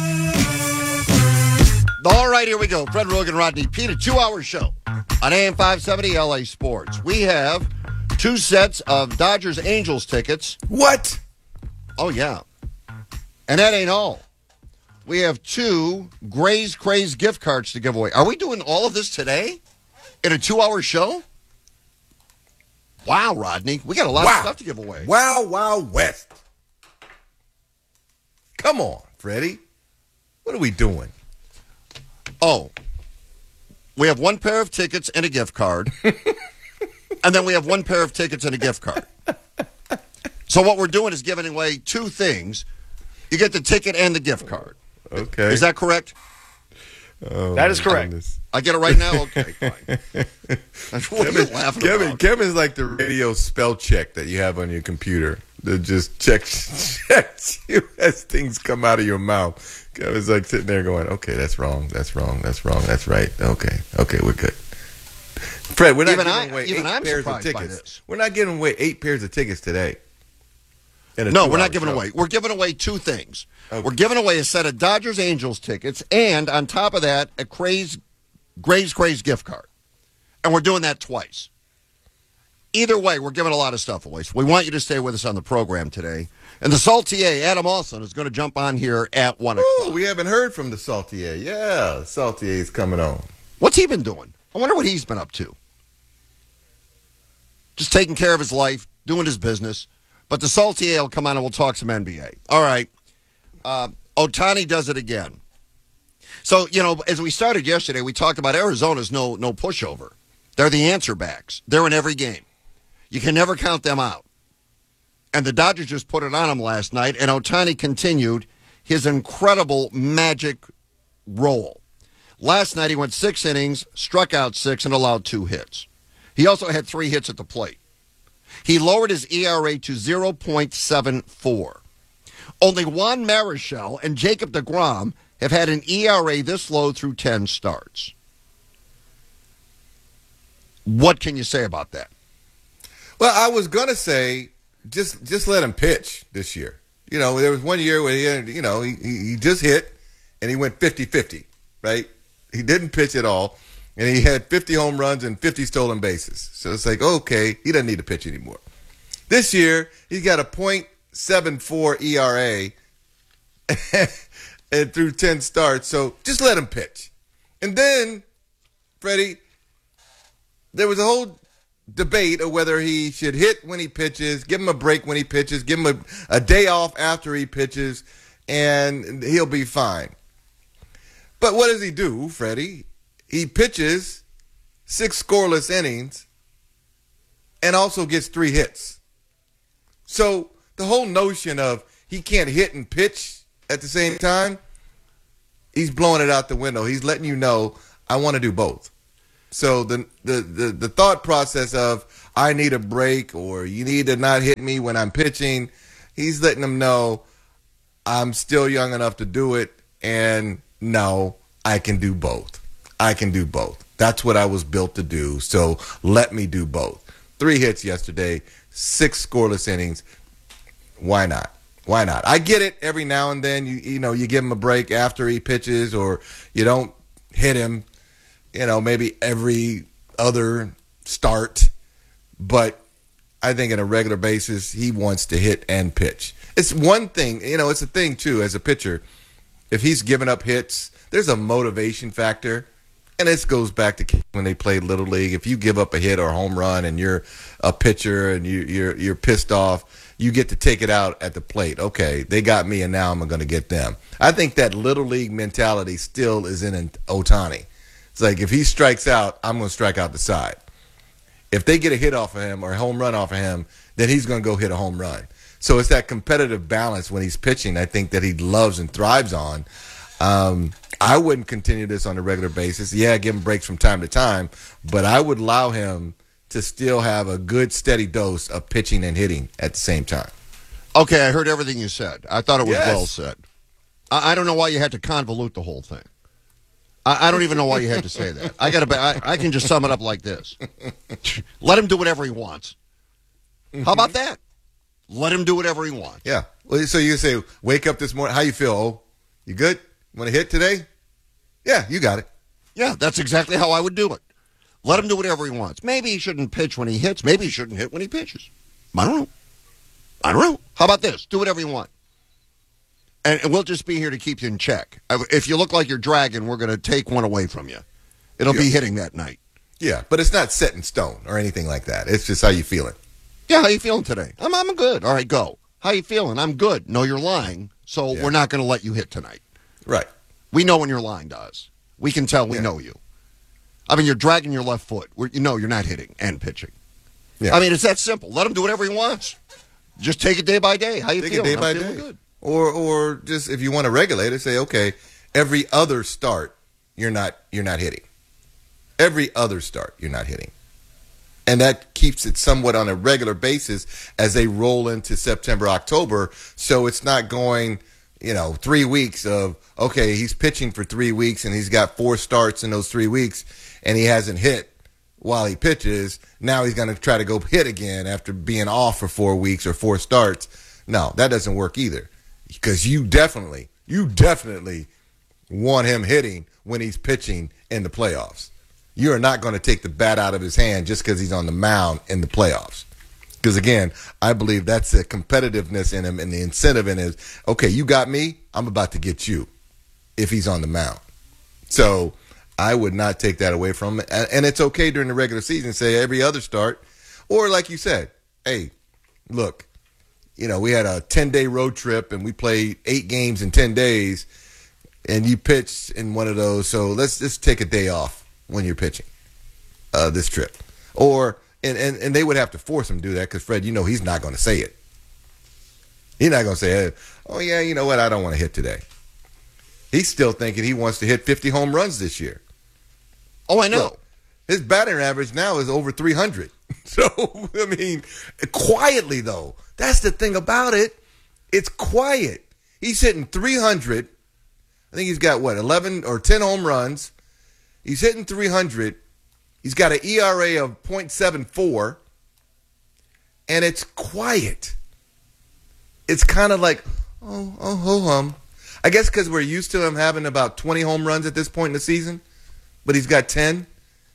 S16: All right, here we go. Fred Rogan, Rodney Peete, a two-hour show on A M five seventy L A Sports. We have two sets of Dodgers-Angels tickets.
S13: What?
S16: Oh, yeah. And that ain't all. We have two Gray's Craze gift cards to give away. Are we doing all of this today in a two-hour show? Wow, Rodney. We got a lot
S13: wow.
S16: of stuff to give away.
S13: Wow, wow, West. Come on, Freddie. What are we doing?
S16: Oh, we have one pair of tickets and a gift card. And then we have one pair of tickets and a gift card. So what we're doing is giving away two things. You get the ticket and the gift card.
S13: Okay.
S16: Is that correct?
S13: Oh,
S15: that is correct.
S13: Goodness.
S16: I get it right now? Okay, fine. What are you laughing
S13: Kevin,
S16: about?
S13: Kevin's like the radio spell check that you have on your computer that just checks, checks you as things come out of your mouth. Kevin's like sitting there going, okay, that's wrong, that's wrong, that's wrong, that's right. Okay, okay, we're good. Fred, we're not
S16: even
S13: giving
S16: I,
S13: away
S16: even
S13: eight
S16: I'm
S13: pairs of
S16: surprised by
S13: tickets.
S16: this.
S13: We're not giving away eight pairs of tickets today.
S16: No, we're not giving
S13: show.
S16: away. We're giving away two things.
S13: Okay.
S16: We're giving away a set of Dodgers Angels tickets, and on top of that, a Craze, Gray's Craze gift card. And we're doing that twice. Either way, we're giving a lot of stuff away. So we want you to stay with us on the program today. And the Saltier, Adam Olson, is going to jump on here at one o'clock.
S13: Oh, we haven't heard from the Saltier. Yeah, Saltier is coming on.
S16: What's he been doing? I wonder what he's been up to. Just taking care of his life, doing his business. But the Saltier will come on and we'll talk some N B A. All right. Uh, Ohtani does it again. So, you know, as we started yesterday, we talked about Arizona's no no pushover. They're the answer backs. They're in every game. You can never count them out. And the Dodgers just put it on them last night, and Ohtani continued his incredible magic roll. Last night he went six innings, struck out six, and allowed two hits. He also had three hits at the plate. He lowered his E R A to zero point seven four. Only Juan Marichal and Jacob deGrom have had an E R A this low through ten starts. What can you say about that?
S13: Well, I was going to say just just let him pitch this year. You know, there was one year where he had, you know, he, he just hit and he went fifty-fifty, right? He didn't pitch at all. And he had fifty home runs and fifty stolen bases. So it's like, okay, he doesn't need to pitch anymore. This year, he's got a point seven four E R A and through ten starts. So just let him pitch. And then, Freddie, there was a whole debate of whether he should hit when he pitches, give him a break when he pitches, give him a, a day off after he pitches, and he'll be fine. But what does he do, Freddie? He pitches six scoreless innings and also gets three hits. So the whole notion of he can't hit and pitch at the same time, he's blowing it out the window. He's letting you know, I want to do both. So the, the, the, the thought process of I need a break or you need to not hit me when I'm pitching, he's letting them know I'm still young enough to do it, and no, I can do both. I can do both. That's what I was built to do, so let me do both. Three hits yesterday, six scoreless innings. Why not? Why not? I get it. Every now and then, you you know, you give him a break after he pitches, or you don't hit him, you know, maybe every other start. But I think on a regular basis, he wants to hit and pitch. It's one thing, you know, it's a thing, too, as a pitcher. If he's giving up hits, there's a motivation factor. And this goes back to when they played Little League. If you give up a hit or a home run and you're a pitcher and you, you're you're pissed off, you get to take it out at the plate. Okay, they got me and now I'm going to get them. I think that Little League mentality still is in Ohtani. It's like if he strikes out, I'm going to strike out the side. If they get a hit off of him or a home run off of him, then he's going to go hit a home run. So it's that competitive balance when he's pitching, I think, that he loves and thrives on. Um, I wouldn't continue this on a regular basis. Yeah, give him breaks from time to time, but I would allow him to still have a good, steady dose of pitching and hitting at the same time.
S16: Okay, I heard everything you said. I thought it was
S13: Yes.
S16: well said. I, I don't know why you had to convolute the whole thing. I, I don't even know why you had to say that. I got to. I, I can just sum it up like this: let him do whatever he wants. How about that? Let him do whatever he wants.
S13: Yeah. Well, so you say, wake up this morning. How you feel? Oh, you good? Want to hit today? Yeah, you got it.
S16: Yeah, that's exactly how I would do it. Let him do whatever he wants. Maybe he shouldn't pitch when he hits. Maybe he shouldn't hit when he pitches. I don't know. I don't know. How about this? Do whatever you want. And, and we'll just be here to keep you in check. If you look like you're dragging, we're going to take one away from you. It'll
S13: Yeah.
S16: be hitting that night.
S13: Yeah, but it's not set in stone or anything like that. It's just how you feeling.
S16: Yeah, how you feeling today? I'm I'm good. All right, go. How you feeling? I'm good. No, you're lying, so
S13: Yeah.
S16: we're not going to let you hit tonight.
S13: Right.
S16: We know when you're lying to us. We can tell we
S13: Yeah.
S16: know you. I mean, you're dragging your left foot. We're, you know you're not hitting and pitching.
S13: Yeah.
S16: I mean, it's that simple. Let him do whatever he wants. Just take it day by day. How you
S13: Take
S16: feeling?
S13: it day by
S16: I'm feeling
S13: day.
S16: good.
S13: Or or just if you want to regulate it, say, okay, every other start you're not you're not hitting. Every other start you're not hitting. And that keeps it somewhat on a regular basis as they roll into September, October. So it's not going, you know, three weeks of, okay, he's pitching for three weeks and he's got four starts in those three weeks and he hasn't hit while he pitches. Now he's going to try to go hit again after being off for four weeks or four starts. No, that doesn't work either. Because you definitely, you definitely want him hitting when he's pitching in the playoffs. You are not going to take the bat out of his hand just because he's on the mound in the playoffs. Because, again, I believe that's the competitiveness in him and the incentive in him is, okay, you got me, I'm about to get you if he's on the mound. So I would not take that away from him. And it's okay during the regular season to say every other start. Or like you said, hey, look, you know, we had a ten-day road trip and we played eight games in ten days and you pitched in one of those. So let's just take a day off when you're pitching uh, this trip. Or, and, and, and they would have to force him to do that because, Fred, you know he's not going to say it. He's not going to say, oh, yeah, you know what, I don't want to hit today. He's still thinking he wants to hit fifty home runs this year.
S16: Oh, I know.
S13: Look, his batting average now is over three hundred. So, I mean, quietly, though, that's the thing about it. It's quiet. He's hitting three hundred. I think he's got, what, eleven or ten home runs. He's hitting three hundred. He's got an E R A of point seven four. And it's quiet. It's kind of like, oh, oh, ho hum. I guess because we're used to him having about twenty home runs at this point in the season. But he's got ten.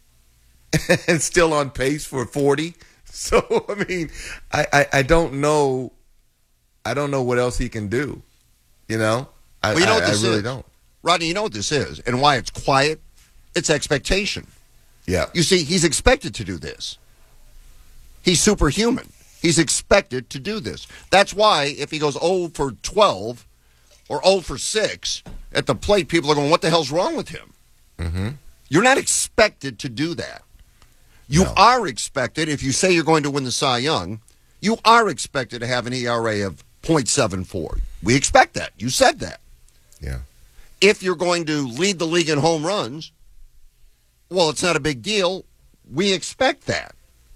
S13: And still on pace for forty. So, I mean, I, I, I don't know. I don't know what else he can do. You know? I,
S16: well, you know
S13: I,
S16: what this
S13: I really
S16: is?
S13: don't.
S16: Rodney, you know what this is and why it's quiet? It's expectation.
S13: Yeah.
S16: You see, he's expected to do this. He's superhuman. He's expected to do this. That's why if he goes oh for twelve or oh for six at the plate, people are going, what the hell's wrong with him?
S13: Mm-hmm.
S16: You're not expected to do that. You
S13: No.
S16: are expected, if you say you're going to win the Cy Young, you are expected to have an E R A of point seven four. We expect that. You said that.
S13: Yeah.
S16: If you're going to lead the league in home runs, well, it's not a big deal. We expect that.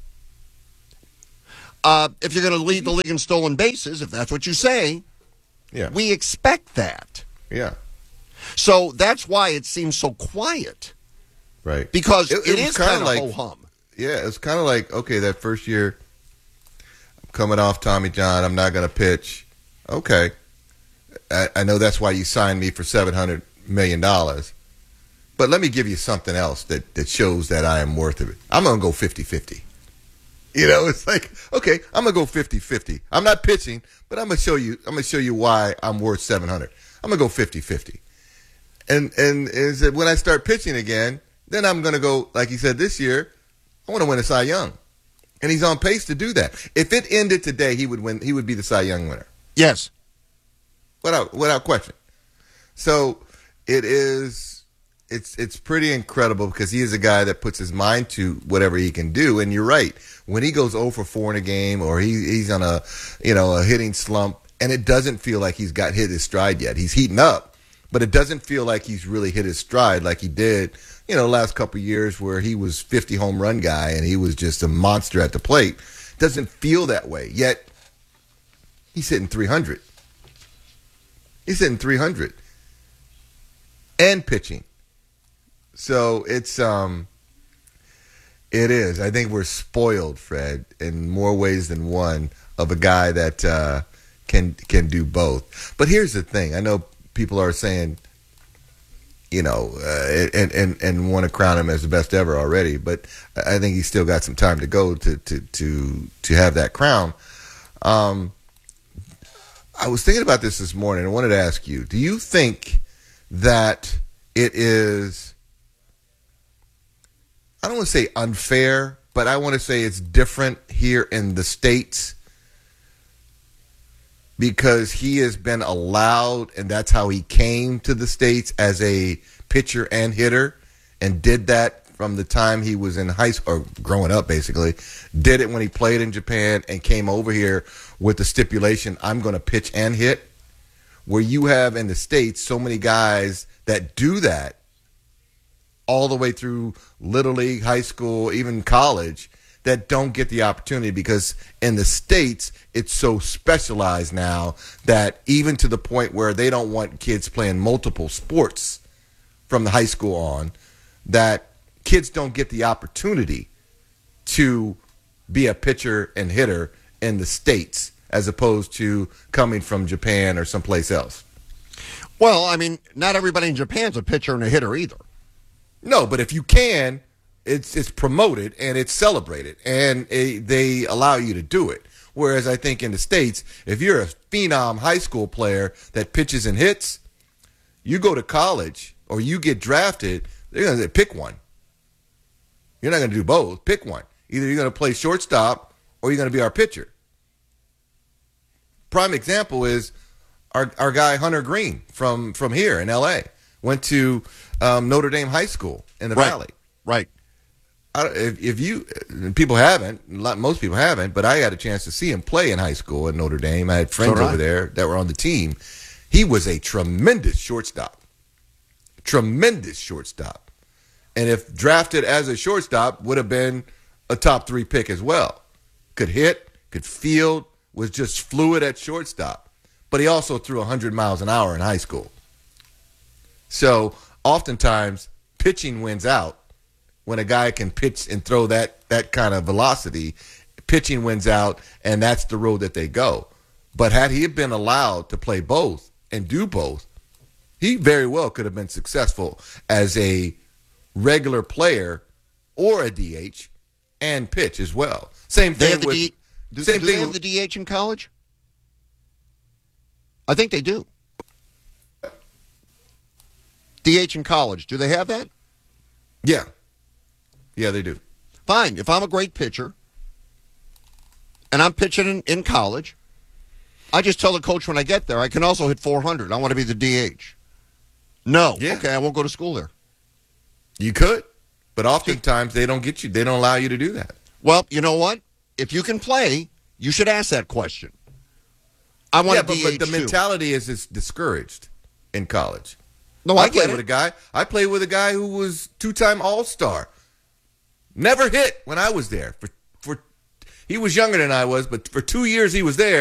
S16: Uh, if you're going to lead the league in stolen bases, if that's what you say,
S13: Yeah.
S16: we expect that.
S13: Yeah.
S16: So that's why it seems so quiet.
S13: Right.
S16: Because
S13: It-
S16: it,
S13: it was
S16: is
S13: kinda
S16: kind of
S13: like-
S16: ho-hum.
S13: Yeah, it's kind of like, okay, that first year, I'm coming off Tommy John, I'm not going to pitch. Okay. I, I know that's why you signed me for seven hundred million dollars. But let me give you something else that, that shows that I am worth it. I'm going to go fifty-fifty. You know, it's like, okay, I'm going to go fifty-fifty. I'm not pitching, but I'm going to show you I'm going to show you why I'm worth seven hundred. I'm going to go fifty-fifty. And and is that when I start pitching again, then I'm going to go, like he said this year, I want to win a Cy Young. And he's on pace to do that. If it ended today, he would win. He would be the Cy Young winner.
S16: Yes.
S13: Without without question. So it is it's it's pretty incredible because he is a guy that puts his mind to whatever he can do. And you're right. When he goes oh for four in a game or he, he's on a you know a hitting slump and it doesn't feel like he's got hit his stride yet. He's heating up, but it doesn't feel like he's really hit his stride like he did, you know, the last couple of years where he was fifty home run guy and he was just a monster at the plate. Doesn't feel that way. Yet he's hitting three hundred. He's hitting three hundred and pitching. So it's um it is. I think we're spoiled, Fred, in more ways than one of a guy that uh, can can do both. But here's the thing. I know people are saying, you know, uh, and, and, and want to crown him as the best ever already, but I think he's still got some time to go to to to, to have that crown. Um I was thinking about this this morning. I wanted to ask you, do you think that it is, I don't want to say unfair, but I want to say it's different here in the States because he has been allowed, and that's how he came to the States as a pitcher and hitter and did that from the time he was in high school, or growing up basically, did it when he played in Japan and came over here with the stipulation, I'm going to pitch and hit, where you have in the States so many guys that do that all the way through Little League, high school, even college, that don't get the opportunity because in the States, it's so specialized now that even to the point where they don't want kids playing multiple sports from the high school on, that kids don't get the opportunity to be a pitcher and hitter in the States as opposed to coming from Japan or someplace else.
S16: Well, I mean, not everybody in Japan's a pitcher and a hitter either.
S13: No, but if you can, it's it's promoted and it's celebrated, and it, they allow you to do it. Whereas I think in the States, if you're a phenom high school player that pitches and hits, you go to college or you get drafted, they're going to say, pick one. You're not going to do both. Pick one. Either you're going to play shortstop or you're going to be our pitcher. Prime example is our our guy Hunter Green from, from here in L A went to um, Notre Dame High School in the
S16: Right.
S13: Valley.
S16: Right.
S13: I, if, if you people haven't, lot- most people haven't, but I had a chance to see him play in high school at Notre Dame. I had friends
S16: So did I.
S13: over there that were on the team. He was a tremendous shortstop, tremendous shortstop, and if drafted as a shortstop, would have been a top three pick as well. Could hit, could field, was just fluid at shortstop, but he also threw one hundred miles an hour in high school. So oftentimes pitching wins out. When a guy can pitch and throw that that kind of velocity, pitching wins out, and that's the road that they go. But had he been allowed to play both and do both, he very well could have been successful as a regular player or a D H and pitch as well. Same
S16: They
S13: thing
S16: have the
S13: with
S16: D- do,
S13: same
S16: do
S13: thing
S16: they have
S13: with-
S16: the D H in college? I think they do. D H in college. Do they have that?
S13: Yeah. Yeah, they do.
S16: Fine. If I'm a great pitcher and I'm pitching in, in college, I just tell the coach when I get there, I can also hit four hundred. I want to be the D H. No.
S13: Yeah.
S16: Okay, I won't go to school there.
S13: You could, but oftentimes they don't get you. They don't allow you to do that.
S16: Well, you know what? If you can play, you should ask that question. I want
S13: yeah,
S16: to
S13: but,
S16: D H
S13: but the
S16: too.
S13: mentality is it's discouraged in college.
S16: No, I,
S13: I
S16: get
S13: played
S16: it.
S13: with a guy. I played with a guy who was two-time All-Star. Never hit when I was there. For for he was younger than I was, but for two years he was there.